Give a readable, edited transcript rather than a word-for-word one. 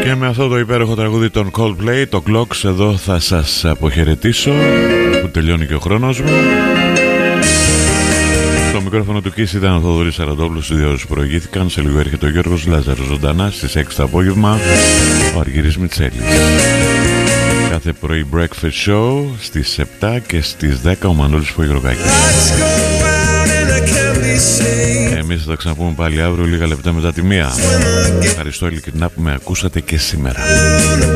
Και με αυτό το υπέροχο τραγούδι των Coldplay, το Clocks, εδώ θα σας αποχαιρετήσω, που τελειώνει και ο χρόνος μου. Το μικρόφωνο του Kiss ήταν ο Θοδωρής Σαραντόπουλος, οι δύο προηγήθηκαν. Σε λίγο έρχεται ο Γιώργος Λάζαρος ζωντανά στις 6 το απόγευμα, ο Αργύρης Μητσέλης. Κάθε πρωί breakfast show στις 7 και στις 10 ο Μανώλης Φωγιροκάκης. Εμείς θα τα ξαναπούμε πάλι αύριο λίγα λεπτά μετά τη 1. Ευχαριστώ ειλικρινά που με ακούσατε και σήμερα.